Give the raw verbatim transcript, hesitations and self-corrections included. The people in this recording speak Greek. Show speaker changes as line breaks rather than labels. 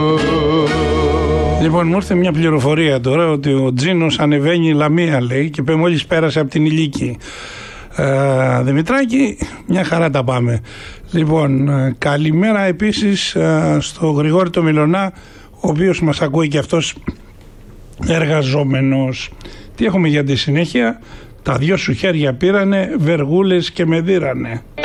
Λοιπόν, μου ήρθε μια πληροφορία τώρα ότι ο Τζίνος ανεβαίνει Λαμία, λέει, και μόλις πέρασε από την Ηλίκη. Ε, Δημητράκη, μια χαρά τα πάμε. Λοιπόν, ε, καλημέρα επίσης ε, στο Γρηγόρη το Μιλωνά, ο οποίος μας ακούει και αυτός εργαζόμενος. Τι έχουμε για τη συνέχεια? Τα δυο σου χέρια πήρανε, βεργούλες και με δίρανε.